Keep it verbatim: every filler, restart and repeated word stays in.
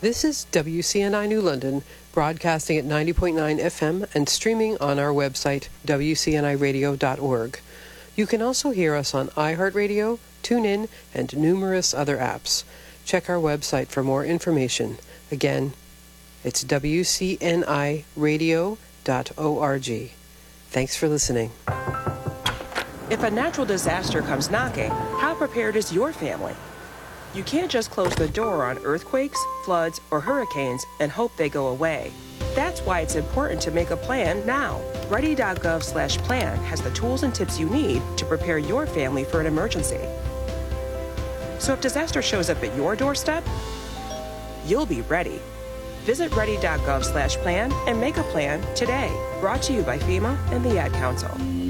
This is W C N I New London, broadcasting at ninety point nine F M and streaming on our website, w c n i radio dot org. You can also hear us on iHeartRadio, TuneIn, and numerous other apps. Check our website for more information. Again, it's w c n i radio dot org. Thanks for listening. If a natural disaster comes knocking, how prepared is your family? You can't just close the door on earthquakes, floods, or hurricanes and hope they go away. That's why it's important to make a plan now. Ready.gov slash plan has the tools and tips you need to prepare your family for an emergency. So if disaster shows up at your doorstep, you'll be ready. Visit ready.gov slash plan and make a plan today. Brought to you by FEMA and the Ad Council.